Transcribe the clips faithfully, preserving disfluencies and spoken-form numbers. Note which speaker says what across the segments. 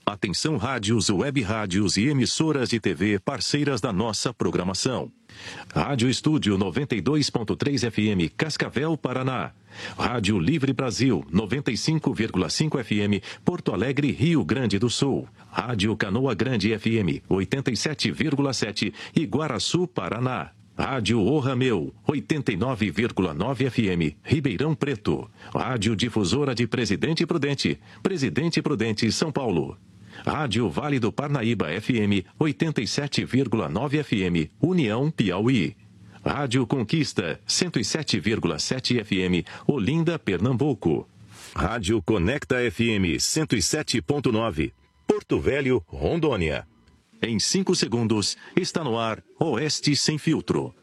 Speaker 1: Atenção rádios, web rádios e emissoras de T V parceiras da nossa programação. Rádio Estúdio noventa e dois ponto três F M, Cascavel, Paraná. Rádio Livre Brasil, noventa e cinco vírgula cinco F M, Porto Alegre, Rio Grande do Sul. Rádio Canoa Grande F M, oitenta e sete vírgula sete, Iguaraçu, Paraná. Rádio O Rameu, oitenta e nove vírgula nove F M, Ribeirão Preto. Rádio Difusora de Presidente Prudente, Presidente Prudente, São Paulo. Rádio Vale do Parnaíba F M, oitenta e sete vírgula nove F M, União, Piauí. Rádio Conquista, cento e sete vírgula sete F M, Olinda, Pernambuco. Rádio Conecta F M, cento e sete ponto nove, Porto Velho, Rondônia. Em cinco segundos, está no ar Oeste Sem Filtro.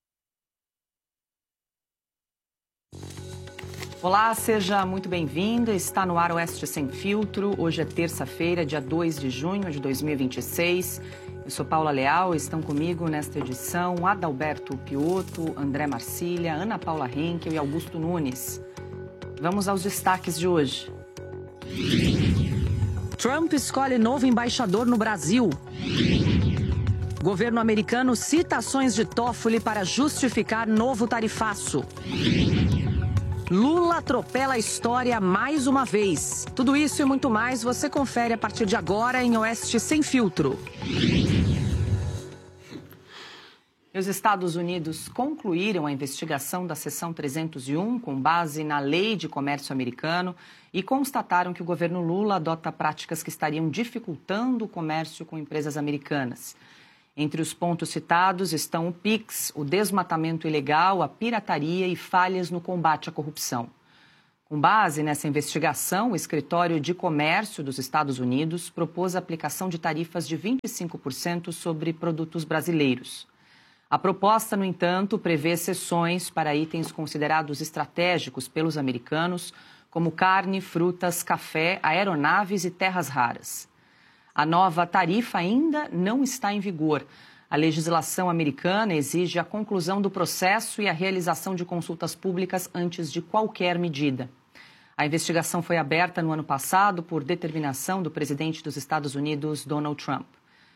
Speaker 2: Olá, seja muito bem-vindo. Está no ar Oeste Sem Filtro. Hoje é terça-feira, dia dois de junho de dois mil e vinte e seis. Eu sou Paula Leal, estão comigo nesta edição Adalberto Piotto, André Marcília, Ana Paula Henkel e Augusto Nunes. Vamos aos destaques de hoje. Trump escolhe novo embaixador no Brasil. Governo americano cita ações de Toffoli para justificar novo tarifaço. Lula atropela a história mais uma vez. Tudo isso e muito mais você confere a partir de agora em Oeste Sem Filtro. Os Estados Unidos concluíram a investigação da seção trezentos e um com base na Lei de Comércio Americano e constataram que o governo Lula adota práticas que estariam dificultando o comércio com empresas americanas. Entre os pontos citados estão o Pix, o desmatamento ilegal, a pirataria e falhas no combate à corrupção. Com base nessa investigação, o Escritório de Comércio dos Estados Unidos propôs a aplicação de tarifas de vinte e cinco por cento sobre produtos brasileiros. A proposta, no entanto, prevê exceções para itens considerados estratégicos pelos americanos, como carne, frutas, café, aeronaves e terras raras. A nova tarifa ainda não está em vigor. A legislação americana exige a conclusão do processo e a realização de consultas públicas antes de qualquer medida. A investigação foi aberta no ano passado por determinação do presidente dos Estados Unidos, Donald Trump.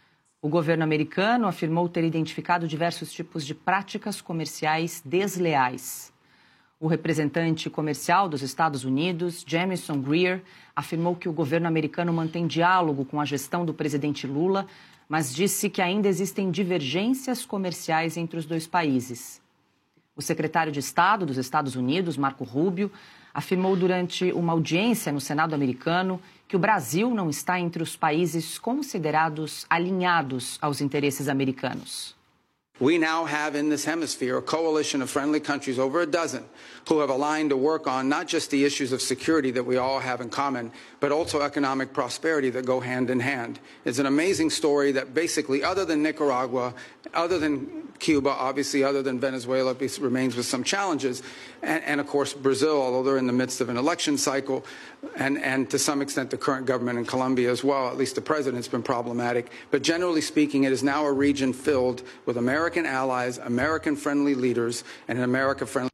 Speaker 2: O governo americano afirmou ter identificado diversos tipos de práticas comerciais desleais. O representante comercial dos Estados Unidos, Jamieson Greer, afirmou que o governo americano mantém diálogo com a gestão do presidente Lula, mas disse que ainda existem divergências comerciais entre os dois países. O secretário de Estado dos Estados Unidos, Marco Rubio, afirmou durante uma audiência no Senado americano que o Brasil não está entre os países considerados alinhados aos interesses americanos.
Speaker 3: We now have in this hemisphere a coalition of friendly countries, over a dozen, who have aligned to work on not just the issues of security that we all have in common, but also economic prosperity that go hand in hand. It's an amazing story that basically, other than Nicaragua, other than Cuba, obviously other than Venezuela, remains with some challenges, and, and of course Brazil, although they're in the midst of an election cycle, and, and to some extent the current government in Colombia as well, at least the president's been problematic. But generally speaking, it is now a region filled with American allies, American-friendly leaders, and an America-friendly...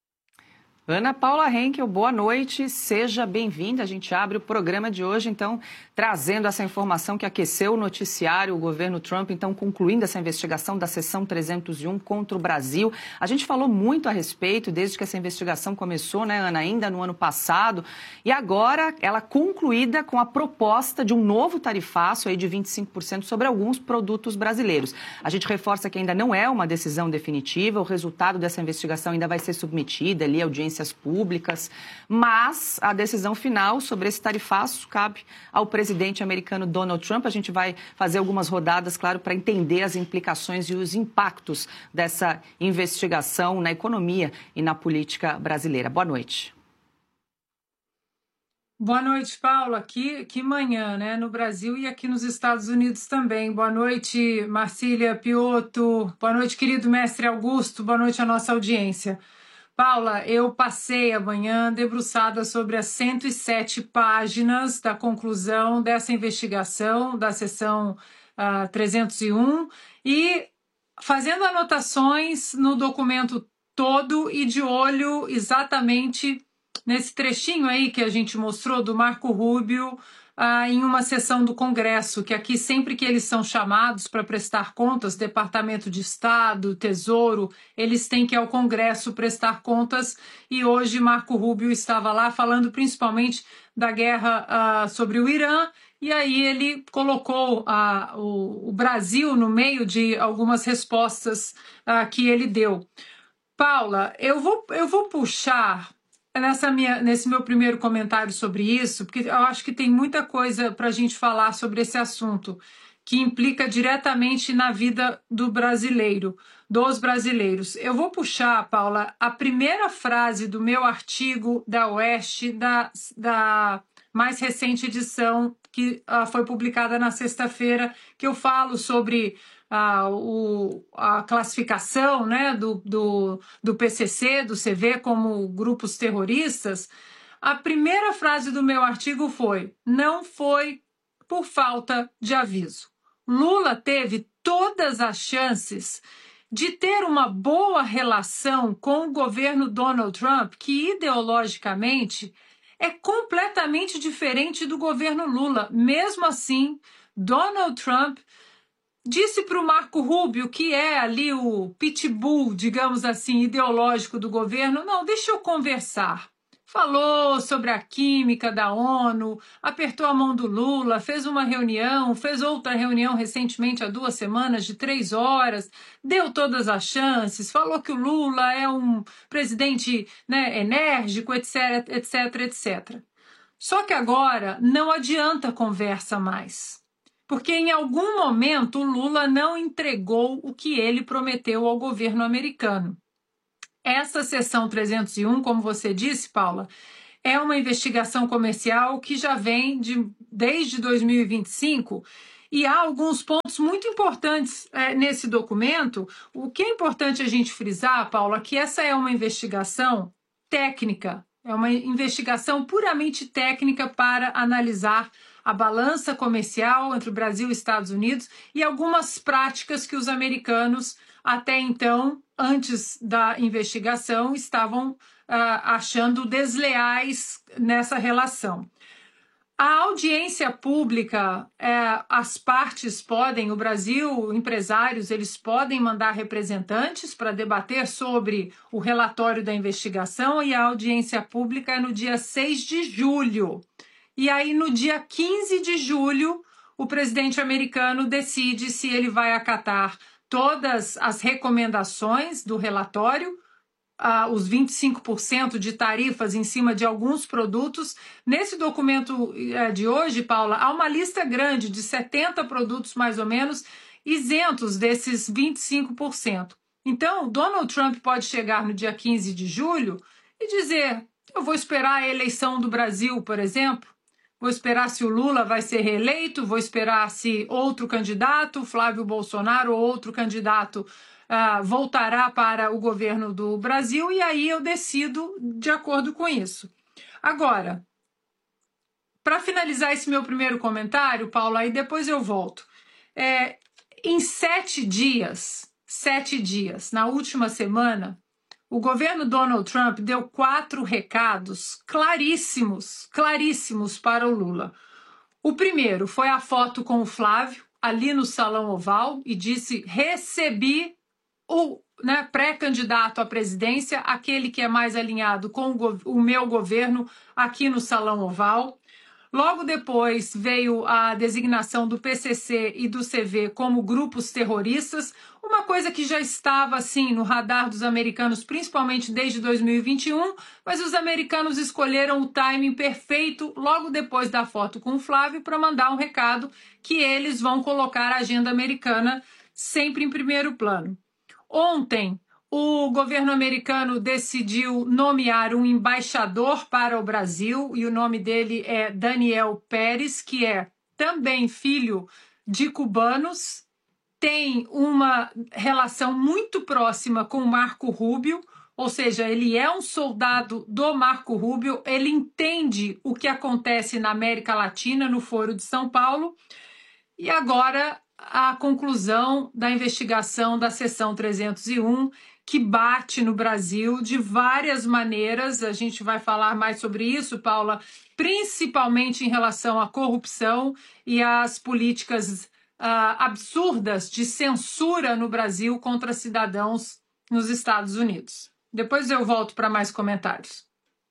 Speaker 2: Ana Paula Henkel, boa noite, seja bem-vinda. A gente abre o programa de hoje, então, trazendo essa informação que aqueceu o noticiário, o governo Trump, então, concluindo essa investigação da seção trezentos e um contra o Brasil. A gente falou muito a respeito desde que essa investigação começou, né, Ana, ainda no ano passado, e agora ela concluída com a proposta de um novo tarifaço aí de vinte e cinco por cento sobre alguns produtos brasileiros. A gente reforça que ainda não é uma decisão definitiva, o resultado dessa investigação ainda vai ser submetido ali à audiência públicas, mas a decisão final sobre esse tarifaço cabe ao presidente americano Donald Trump. A gente vai fazer algumas rodadas, claro, para entender as implicações e os impactos dessa investigação na economia e na política brasileira. Boa noite.
Speaker 4: Boa noite, Paula. Que, que manhã, né? No Brasil e aqui nos Estados Unidos também. Boa noite, Marcília, Piotto. Boa noite, querido mestre Augusto. Boa noite à nossa audiência. Paula, eu passei a manhã debruçada sobre as cento e sete páginas da conclusão dessa investigação da seção uh, trezentos e um e fazendo anotações no documento todo e de olho exatamente nesse trechinho aí que a gente mostrou do Marco Rubio ah, em uma sessão do Congresso, que aqui sempre que eles são chamados para prestar contas, Departamento de Estado, Tesouro, eles têm que ir ao Congresso prestar contas, e hoje Marco Rubio estava lá falando principalmente da guerra ah, sobre o Irã, e aí ele colocou ah, o, o Brasil no meio de algumas respostas ah, que ele deu. Paula, eu vou, eu vou puxar nessa minha, nesse meu primeiro comentário sobre isso, porque eu acho que tem muita coisa para a gente falar sobre esse assunto, que implica diretamente na vida do brasileiro, dos brasileiros. Eu vou puxar, Paula, a primeira frase do meu artigo da Oeste, da, da mais recente edição, que uh, foi publicada na sexta-feira, que eu falo sobre a, o, a classificação, né, do, do, do P C C, do C V, como grupos terroristas. A primeira frase do meu artigo foi: não foi por falta de aviso. Lula teve todas as chances de ter uma boa relação com o governo Donald Trump, que ideologicamente é completamente diferente do governo Lula. Mesmo assim, Donald Trump disse para o Marco Rubio, que é ali o pitbull, digamos assim, ideológico do governo, não, deixa eu conversar. Falou sobre a química da ONU, apertou a mão do Lula, fez uma reunião, fez outra reunião recentemente, há duas semanas, de três horas, deu todas as chances, falou que o Lula é um presidente, né, enérgico, etc, etc, etcétera. Só que agora não adianta conversa mais, porque em algum momento o Lula não entregou o que ele prometeu ao governo americano. Essa seção trezentos e um, como você disse, Paula, é uma investigação comercial que já vem de, desde dois mil e vinte e cinco, e há alguns pontos muito importantes é, nesse documento. O que é importante a gente frisar, Paula, que essa é uma investigação técnica, é uma investigação puramente técnica para analisar a balança comercial entre o Brasil e Estados Unidos e algumas práticas que os americanos, até então, antes da investigação, estavam uh, achando desleais nessa relação. A audiência pública, é, as partes podem, o Brasil, empresários, eles podem mandar representantes para debater sobre o relatório da investigação, e a audiência pública é no dia seis de julho. E aí, no dia quinze de julho, o presidente americano decide se ele vai acatar todas as recomendações do relatório, uh, os vinte e cinco por cento de tarifas em cima de alguns produtos. Nesse documento uh, de hoje, Paula, há uma lista grande de setenta produtos, mais ou menos, isentos desses vinte e cinco por cento. Então, Donald Trump pode chegar no dia quinze de julho e dizer: eu vou esperar a eleição do Brasil, por exemplo, vou esperar se o Lula vai ser reeleito, vou esperar se outro candidato, Flávio Bolsonaro, ou outro candidato uh, voltará para o governo do Brasil, e aí eu decido de acordo com isso. Agora, para finalizar esse meu primeiro comentário, Paulo, aí depois eu volto. É, em sete dias, sete dias, na última semana, o governo Donald Trump deu quatro recados claríssimos, claríssimos para o Lula. O primeiro foi a foto com o Flávio, ali no Salão Oval, e disse: recebi o né, pré-candidato à presidência, aquele que é mais alinhado com o, o meu governo, aqui no Salão Oval. Logo depois veio a designação do P C C e do C V como grupos terroristas, uma coisa que já estava assim no radar dos americanos, principalmente desde dois mil e vinte e um, mas os americanos escolheram o timing perfeito logo depois da foto com o Flávio para mandar um recado que eles vão colocar a agenda americana sempre em primeiro plano. Ontem, o governo americano decidiu nomear um embaixador para o Brasil, e o nome dele é Daniel Pérez, que é também filho de cubanos, tem uma relação muito próxima com Marco Rubio, ou seja, ele é um soldado do Marco Rubio, ele entende o que acontece na América Latina, no Foro de São Paulo, e agora a conclusão da investigação da seção trezentos e um, que bate no Brasil de várias maneiras. A gente vai falar mais sobre isso, Paula, principalmente em relação à corrupção e às políticas uh, absurdas de censura no Brasil contra cidadãos nos Estados Unidos. Depois eu volto para mais comentários.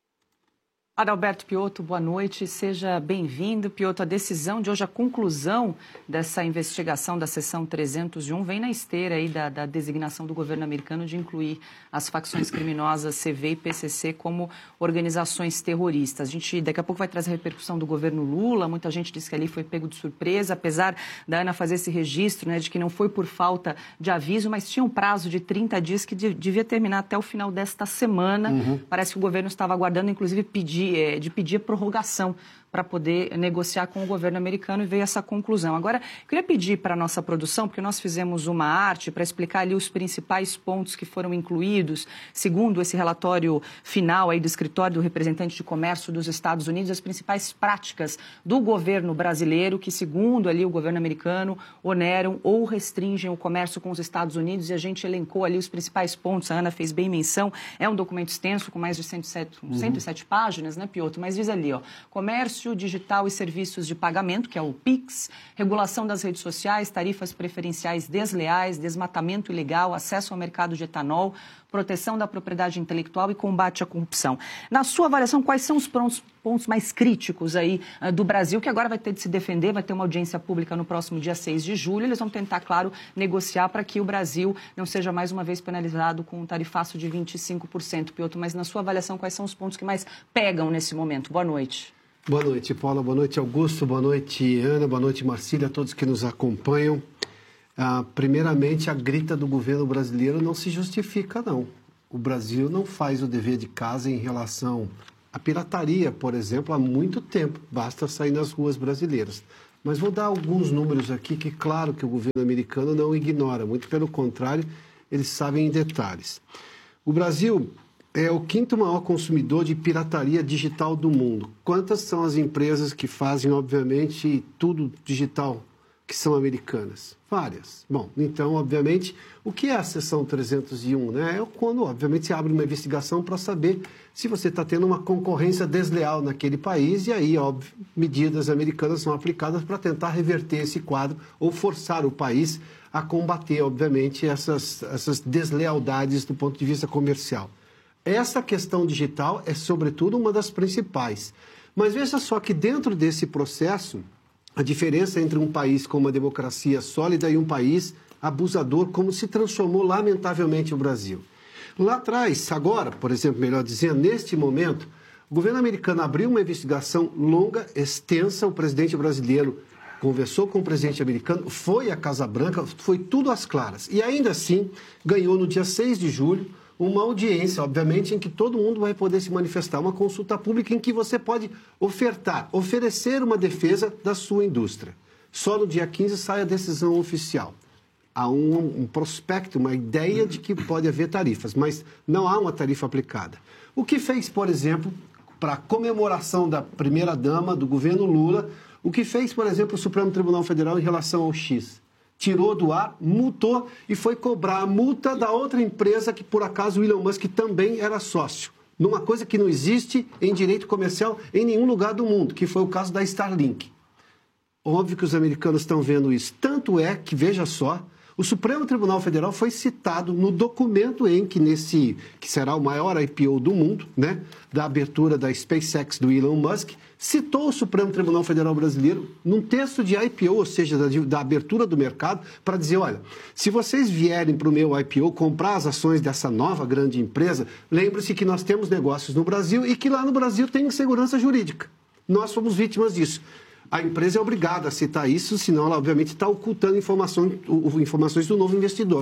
Speaker 2: Adalberto Piotto, boa noite, seja bem-vindo. Piotto, a decisão de hoje, a conclusão dessa investigação da seção trezentos e um vem na esteira aí da, da designação do governo americano de incluir as facções criminosas C V e P C C como organizações terroristas. A gente daqui a pouco vai trazer a repercussão do governo Lula, muita gente disse que ali foi pego de surpresa, apesar da Ana fazer esse registro, né, de que não foi por falta de aviso, mas tinha um prazo de trinta dias que devia terminar até o final desta semana. Uhum. Parece que o governo estava aguardando, inclusive, pedir de pedir prorrogação para poder negociar com o governo americano e veio essa conclusão. Agora, eu queria pedir para a nossa produção, porque nós fizemos uma arte para explicar ali os principais pontos que foram incluídos, segundo esse relatório final aí do escritório do representante de comércio dos Estados Unidos, as principais práticas do governo brasileiro que, segundo ali o governo americano, oneram ou restringem o comércio com os Estados Unidos, e a gente elencou ali os principais pontos, a Ana fez bem menção, é um documento extenso com mais de cento e sete, uhum. cento e sete páginas, né, Piotto? Mas diz ali, ó, comércio digital e serviços de pagamento, que é o Pix, regulação das redes sociais, tarifas preferenciais desleais, desmatamento ilegal, acesso ao mercado de etanol, proteção da propriedade intelectual e combate à corrupção. Na sua avaliação, quais são os pontos, pontos mais críticos aí uh, do Brasil, que agora vai ter de se defender, vai ter uma audiência pública no próximo dia seis de julho, eles vão tentar, claro, negociar para que o Brasil não seja mais uma vez penalizado com um tarifaço de vinte e cinco por cento, Piotto, mas na sua avaliação, quais são os pontos que mais pegam nesse momento? Boa noite.
Speaker 5: Boa noite, Paula. Boa noite, Augusto. Boa noite, Ana. Boa noite, Marcília, a todos que nos acompanham. Ah, primeiramente, a grita do governo brasileiro não se justifica, não. O Brasil não faz o dever de casa em relação à pirataria, por exemplo, há muito tempo. Basta sair nas ruas brasileiras. Mas vou dar alguns números aqui que, claro, que o governo americano não ignora. Muito pelo contrário, eles sabem em detalhes. O Brasil é o quinto maior consumidor de pirataria digital do mundo. Quantas são as empresas que fazem, obviamente, tudo digital, que são americanas? Várias. Bom, então, obviamente, o que é a seção trezentos e um? Né? É quando, obviamente, se abre uma investigação para saber se você está tendo uma concorrência desleal naquele país e aí, óbvio, medidas americanas são aplicadas para tentar reverter esse quadro ou forçar o país a combater, obviamente, essas, essas deslealdades do ponto de vista comercial. Essa questão digital é, sobretudo, uma das principais. Mas veja só que dentro desse processo, a diferença entre um país com uma democracia sólida e um país abusador, como se transformou, lamentavelmente, o Brasil. Lá atrás, agora, por exemplo, melhor dizendo, neste momento, o governo americano abriu uma investigação longa, extensa, o presidente brasileiro conversou com o presidente americano, foi à Casa Branca, foi tudo às claras. E ainda assim, ganhou no dia seis de julho, uma audiência, obviamente, em que todo mundo vai poder se manifestar, uma consulta pública em que você pode ofertar, oferecer uma defesa da sua indústria. Só no dia quinze sai a decisão oficial. Há um, um prospecto, uma ideia de que pode haver tarifas, mas não há uma tarifa aplicada. O que fez, por exemplo, para a comemoração da primeira-dama do governo Lula, o que fez, por exemplo, o Supremo Tribunal Federal em relação ao X? Tirou do ar, multou e foi cobrar a multa da outra empresa que, por acaso, o Elon Musk também era sócio. Numa coisa que não existe em direito comercial em nenhum lugar do mundo, que foi o caso da Starlink. Óbvio que os americanos estão vendo isso. Tanto é que, veja só, o Supremo Tribunal Federal foi citado no documento em que, nesse, que será o maior I P O do mundo, né, da abertura da SpaceX do Elon Musk, citou o Supremo Tribunal Federal Brasileiro num texto de I P O, ou seja, da, da abertura do mercado, para dizer, olha, se vocês vierem para o meu I P O comprar as ações dessa nova grande empresa, lembre-se que nós temos negócios no Brasil e que lá no Brasil tem segurança jurídica. Nós somos vítimas disso. A empresa é obrigada a citar isso, senão ela, obviamente, está ocultando informações, informações do novo investidor.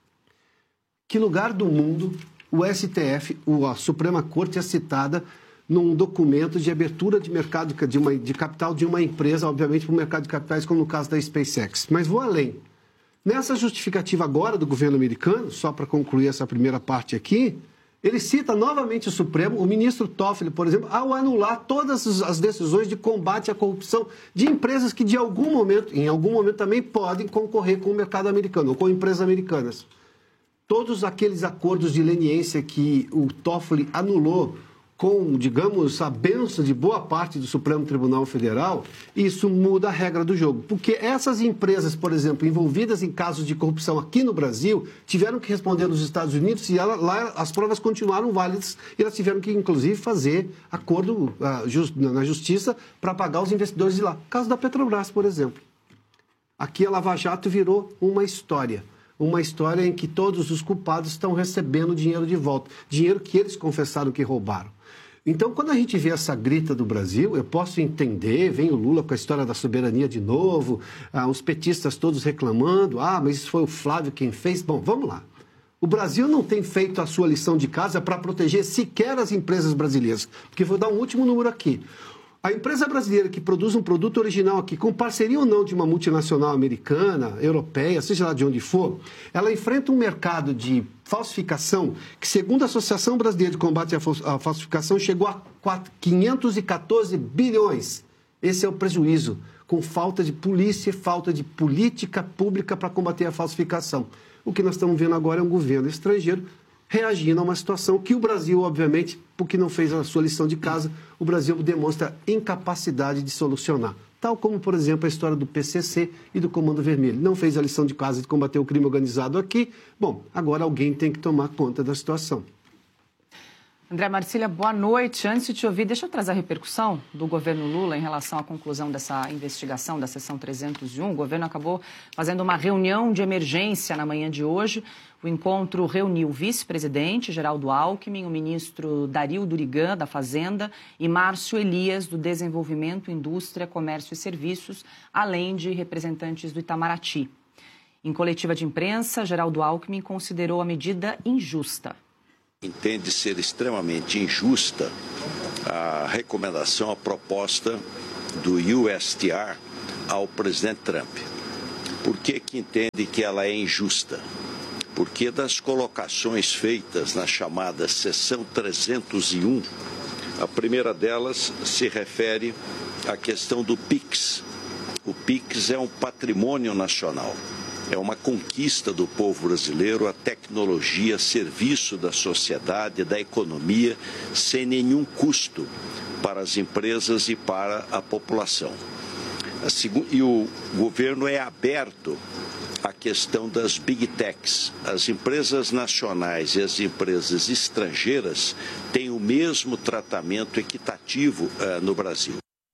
Speaker 5: Que lugar do mundo o S T F, a Suprema Corte, é citada num documento de abertura de mercado de, uma, de capital de uma empresa, obviamente, para o mercado de capitais, como no caso da SpaceX. Mas vou além. Nessa justificativa agora do governo americano, só para concluir essa primeira parte aqui, ele cita novamente o Supremo, o ministro Toffoli, por exemplo, ao anular todas as decisões de combate à corrupção de empresas que, de algum momento, em algum momento também podem concorrer com o mercado americano, ou com empresas americanas. todos aqueles acordos de leniência que o Toffoli anulou com, digamos, a bênção de boa parte do Supremo Tribunal Federal, isso muda a regra do jogo. Porque essas empresas, por exemplo, envolvidas em casos de corrupção aqui no Brasil, tiveram que responder nos Estados Unidos e ela, lá as provas continuaram válidas e elas tiveram que, inclusive, fazer acordo uh, just, na justiça para pagar os investidores de lá. O caso da Petrobras, por exemplo. Aqui a Lava Jato virou uma história. Uma história em que todos os culpados estão recebendo dinheiro de volta. Dinheiro que eles confessaram que roubaram. Então, quando a gente vê essa grita do Brasil, eu posso entender, vem o Lula com a história da soberania de novo, ah, os petistas todos reclamando, ah, mas isso foi o Flávio quem fez. Bom, vamos lá. O Brasil não tem feito a sua lição de casa para proteger sequer as empresas brasileiras. Porque vou dar um último número aqui. A empresa brasileira que produz um produto original aqui, com parceria ou não de uma multinacional americana, europeia, seja lá de onde for, ela enfrenta um mercado de falsificação que, segundo a Associação Brasileira de Combate à Falsificação, chegou a quinhentos e quatorze bilhões. Esse é o prejuízo, com falta de polícia e falta de política pública para combater a falsificação. O que nós estamos vendo agora é um governo estrangeiro reagindo a uma situação que o Brasil, obviamente, porque não fez a sua lição de casa, o Brasil demonstra incapacidade de solucionar. Tal como, por exemplo, a história do P C C e do Comando Vermelho. Não fez a lição de casa de combater o crime organizado aqui. Bom, agora alguém tem que tomar conta da situação.
Speaker 2: André Marcília, boa noite. Antes de te ouvir, deixa eu trazer a repercussão do governo Lula em relação à conclusão dessa investigação da seção trezentos e um. O governo acabou fazendo uma reunião de emergência na manhã de hoje. O encontro reuniu o vice-presidente Geraldo Alckmin, o ministro Dario Durigan, da Fazenda, e Márcio Elias, do Desenvolvimento, Indústria, Comércio e Serviços, além de representantes do Itamaraty. Em coletiva de imprensa, Geraldo Alckmin considerou a medida injusta.
Speaker 6: Entende ser extremamente injusta a recomendação, a proposta do U S T R ao presidente Trump. Por que que entende que ela é injusta? Porque das colocações feitas na chamada seção trezentos e um, a primeira delas se refere à questão do PIX. O PIX é um patrimônio nacional. É uma conquista do povo brasileiro, a tecnologia a serviço da sociedade, da economia, sem nenhum custo para as empresas e para a população. E o governo é aberto à questão das Big Techs. As empresas nacionais e as empresas estrangeiras têm o mesmo tratamento equitativo uh, no Brasil.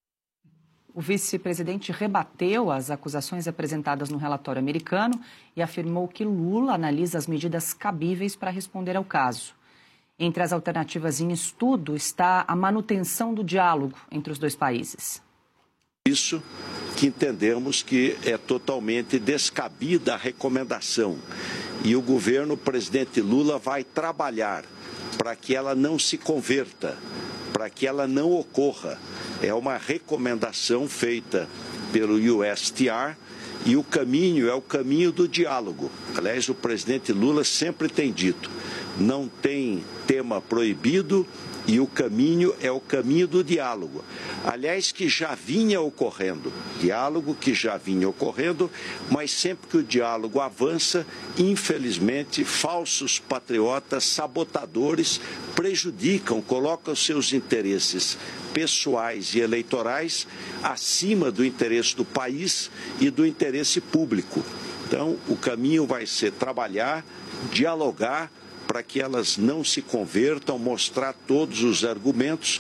Speaker 2: O vice-presidente rebateu as acusações apresentadas no relatório americano e afirmou que Lula analisa as medidas cabíveis para responder ao caso. Entre as alternativas em estudo está a manutenção do diálogo entre os dois países.
Speaker 6: Isso que entendemos que é totalmente descabida a recomendação. E o governo, o presidente Lula, vai trabalhar para que ela não se converta, para que ela não ocorra. É uma recomendação feita pelo U S T R e o caminho é o caminho do diálogo. Aliás, o presidente Lula sempre tem dito, não tem tema proibido e o caminho é o caminho do diálogo. Aliás, que já vinha ocorrendo, diálogo que já vinha ocorrendo, mas sempre que o diálogo avança, infelizmente, falsos patriotas, sabotadores, prejudicam, colocam seus interesses pessoais e eleitorais acima do interesse do país e do interesse público. Então, o caminho vai ser trabalhar, dialogar, para que elas não se convertam, mostrar todos os argumentos.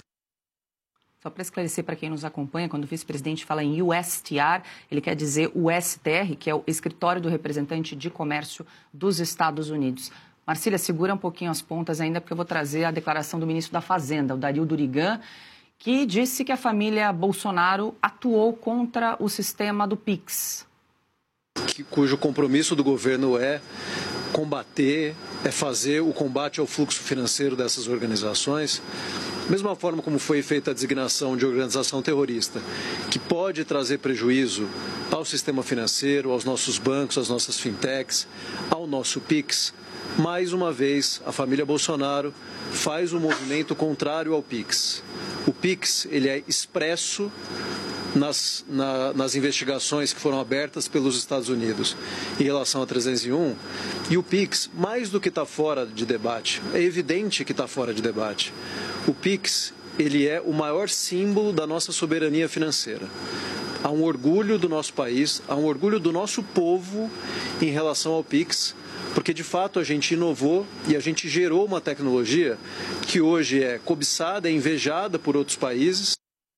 Speaker 2: Só para esclarecer para quem nos acompanha, quando o vice-presidente fala em U S T R, ele quer dizer o S T R, que é o Escritório do Representante de Comércio dos Estados Unidos. Marcília, segura um pouquinho as pontas ainda, porque eu vou trazer a declaração do ministro da Fazenda, o Dario Durigan, que disse que a família Bolsonaro atuou contra o sistema do PIX.
Speaker 7: Que, cujo compromisso do governo é combater, é fazer o combate ao fluxo financeiro dessas organizações, mesma forma como foi feita a designação de organização terrorista, que pode trazer prejuízo ao sistema financeiro, aos nossos bancos, às nossas fintechs, ao nosso PIX. Mais uma vez, a família Bolsonaro faz um movimento contrário ao PIX. O PIX ele é expresso nas, na, nas investigações que foram abertas pelos Estados Unidos em relação a trezentos e um, e o PIX, mais do que está fora de debate, é evidente que está fora de debate. O PIX, ele é o maior símbolo da nossa soberania financeira. Há um orgulho do nosso país, há um orgulho do nosso povo em relação ao PIX, porque de fato a gente inovou e a gente gerou uma tecnologia que hoje é cobiçada, é invejada por outros países.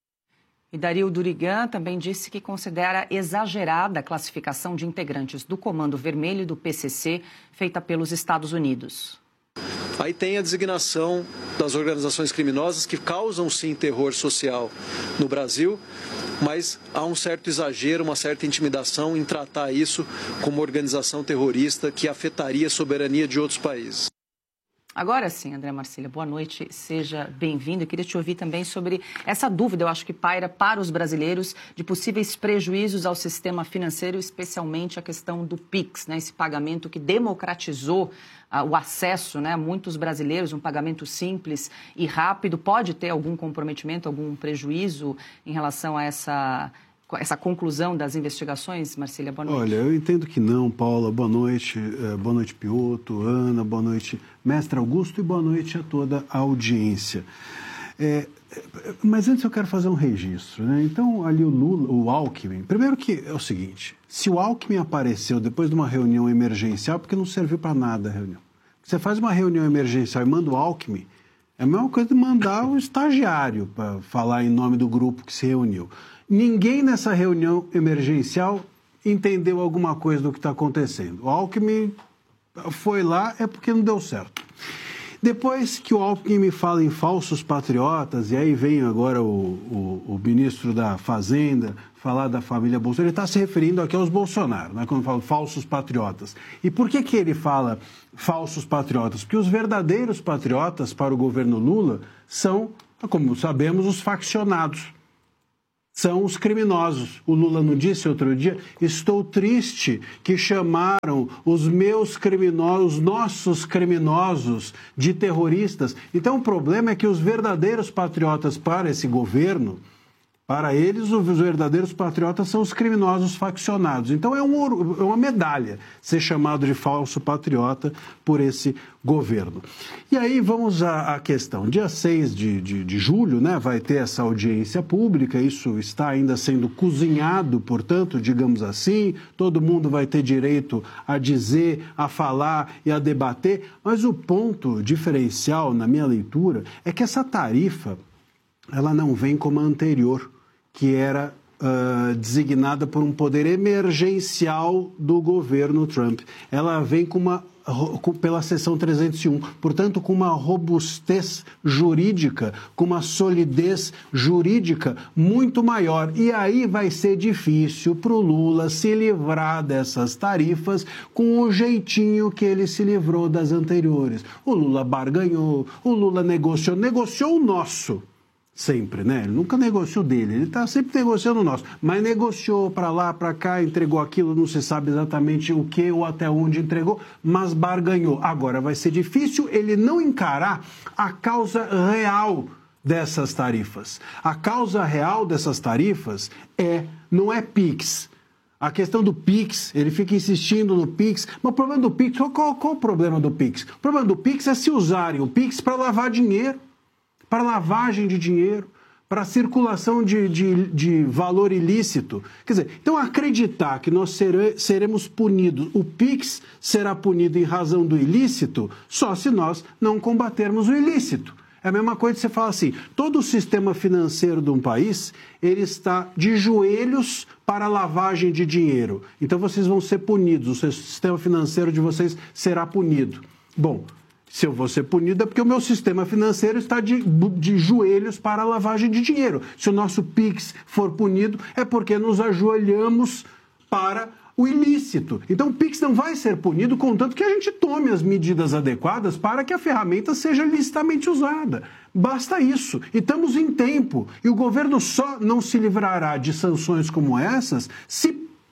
Speaker 2: E Dario Durigan também disse que considera exagerada a classificação de integrantes do Comando Vermelho e do P C C feita pelos Estados Unidos.
Speaker 7: Aí tem a designação das organizações criminosas que causam, sim, terror social no Brasil, mas há um certo exagero, uma certa intimidação em tratar isso como organização terrorista que afetaria a soberania de outros países.
Speaker 2: Agora sim, André Marcília, boa noite, seja bem-vindo. Eu queria te ouvir também sobre essa dúvida, eu acho que paira para os brasileiros, de possíveis prejuízos ao sistema financeiro, especialmente a questão do PIX, né, esse pagamento que democratizou uh, o acesso, né, a muitos brasileiros, um pagamento simples e rápido. Pode ter algum comprometimento, algum prejuízo em relação a essa... essa conclusão das investigações, Marcília? Boa noite.
Speaker 8: Olha, eu entendo que não, Paula. Boa noite. Boa noite, Piotto, Ana, boa noite, mestre Augusto, e boa noite a toda a audiência. É, mas antes eu quero fazer um registro, né? Então, ali o Lula, o Alckmin, primeiro que é o seguinte, se o Alckmin apareceu depois de uma reunião emergencial, porque não serviu para nada a reunião. Você faz uma reunião emergencial e manda o Alckmin, é a mesma coisa de mandar o estagiário para falar em nome do grupo que se reuniu. Ninguém nessa reunião emergencial entendeu alguma coisa do que está acontecendo. O Alckmin foi lá, é porque não deu certo. Depois que o Alckmin me fala em falsos patriotas, e aí vem agora o, o, o ministro da Fazenda falar da família Bolsonaro, ele está se referindo aqui aos Bolsonaro, né, quando fala falsos patriotas. E por que que ele fala falsos patriotas? Porque os verdadeiros patriotas para o governo Lula são, como sabemos, os faccionados. São os criminosos. O Lula não disse outro dia, estou triste que chamaram os meus criminosos, os nossos criminosos de terroristas. Então o problema é que os verdadeiros patriotas para esse governo, para eles os verdadeiros patriotas são os criminosos faccionados. Então é, um, é uma medalha ser chamado de falso patriota por esse governo. E aí vamos à, à questão. Dia seis de, de, de julho, né, vai ter essa audiência pública, isso está ainda sendo cozinhado, portanto, digamos assim, todo mundo vai ter direito a dizer, a falar e a debater, mas o ponto diferencial, na minha leitura, é que essa tarifa, ela não vem como a anterior, que era uh, designada por um poder emergencial do governo Trump. Ela vem com uma, com, pela seção trezentos e um, portanto, com uma robustez jurídica, com uma solidez jurídica muito maior. E aí vai ser difícil para o Lula se livrar dessas tarifas com o jeitinho que ele se livrou das anteriores. O Lula barganhou, o Lula negociou, negociou o nosso. Sempre, né? Ele nunca negociou dele, ele está sempre negociando o nosso, mas negociou para lá, para cá, entregou aquilo, não se sabe exatamente o que ou até onde entregou, mas barganhou. Agora vai ser difícil ele não encarar a causa real dessas tarifas. A causa real dessas tarifas é, não é PIX. A questão do PIX, ele fica insistindo no PIX, mas o problema do PIX, qual, qual o problema do PIX? O problema do PIX é se usarem o PIX para lavar dinheiro, para lavagem de dinheiro, para circulação de, de, de valor ilícito. Quer dizer, então acreditar que nós sere, seremos punidos, o PIX será punido em razão do ilícito, só se nós não combatermos o ilícito. É a mesma coisa que você fala assim, todo o sistema financeiro de um país, ele está de joelhos para a lavagem de dinheiro. Então vocês vão ser punidos, o sistema financeiro de vocês será punido. Bom, se eu vou ser punido é porque o meu sistema financeiro está de, de joelhos para a lavagem de dinheiro. Se o nosso PIX for punido, é porque nos ajoelhamos para o ilícito. Então o PIX não vai ser punido, contanto que a gente tome as medidas adequadas para que a ferramenta seja licitamente usada. Basta isso. E estamos em tempo. E o governo só não se livrará de sanções como essas se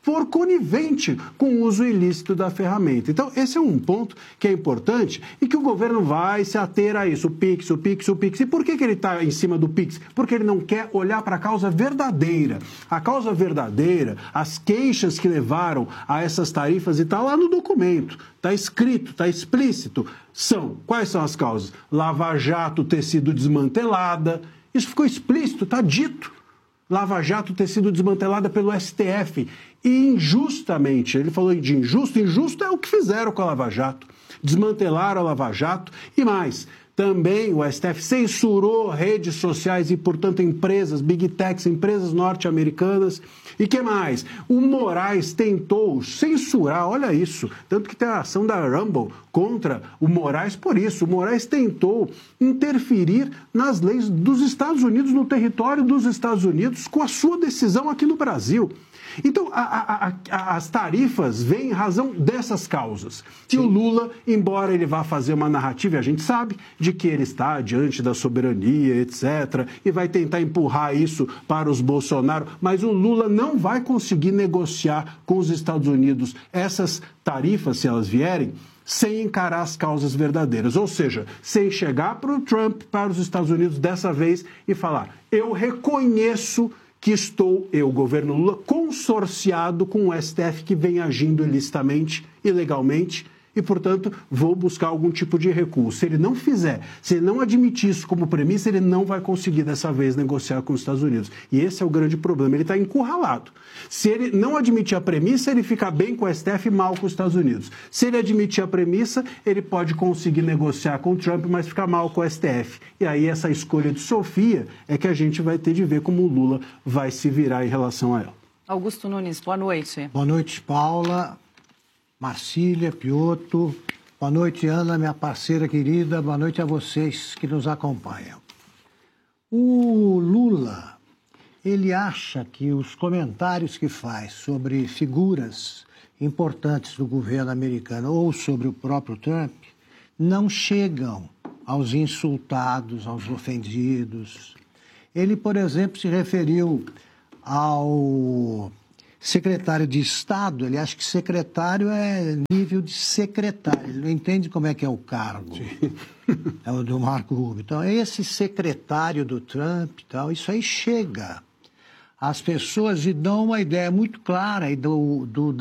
Speaker 8: for conivente com o uso ilícito da ferramenta. Então, esse é um ponto que é importante e que o governo vai se ater a isso, o Pix, o Pix, o Pix. E por que que ele está em cima do Pix? Porque ele não quer olhar para a causa verdadeira. A causa verdadeira, as queixas que levaram a essas tarifas, e está lá no documento, está escrito, está explícito, são, quais são as causas? Lava Jato ter sido desmantelada, isso ficou explícito, está dito. Lava Jato ter sido desmantelada pelo S T F e injustamente, ele falou de injusto, injusto é o que fizeram com a Lava Jato, desmantelaram a Lava Jato e mais, também o S T F censurou redes sociais e, portanto, empresas, big techs, empresas norte-americanas. E que mais? O Moraes tentou censurar, olha isso, tanto que tem a ação da Rumble contra o Moraes por isso. O Moraes tentou interferir nas leis dos Estados Unidos, no território dos Estados Unidos, com a sua decisão aqui no Brasil. Então, a, a, a, as tarifas vêm em razão dessas causas. E o Lula, embora ele vá fazer uma narrativa, e a gente sabe, de que ele está diante da soberania, etcétera, e vai tentar empurrar isso para os Bolsonaro, mas o Lula não vai conseguir negociar com os Estados Unidos essas tarifas, se elas vierem, sem encarar as causas verdadeiras. Ou seja, sem chegar para o Trump, para os Estados Unidos dessa vez e falar, eu reconheço que estou, eu, governo Lula, consorciado com o S T F que vem agindo ilicitamente, ilegalmente, e, portanto, vou buscar algum tipo de recuo. Se ele não fizer, se ele não admitir isso como premissa, ele não vai conseguir, dessa vez, negociar com os Estados Unidos. E esse é o grande problema, ele está encurralado. Se ele não admitir a premissa, ele fica bem com o S T F e mal com os Estados Unidos. Se ele admitir a premissa, ele pode conseguir negociar com o Trump, mas ficar mal com o S T F. E aí essa escolha de Sofia é que a gente vai ter de ver como o Lula vai se virar em relação a ela.
Speaker 2: Augusto Nunes, boa noite.
Speaker 9: Boa noite, Paula, Marcília, Piotto. Boa noite, Ana, minha parceira querida. Boa noite a vocês que nos acompanham. O Lula, ele acha que os comentários que faz sobre figuras importantes do governo americano ou sobre o próprio Trump não chegam aos insultados, aos ofendidos. Ele, por exemplo, se referiu ao secretário de Estado, ele acha que secretário é nível de secretário, ele não entende como é que é o cargo. Sim. É o do Marco Rubio. Então, esse secretário do Trump, tal, isso aí chega às pessoas e dão uma ideia muito clara do, do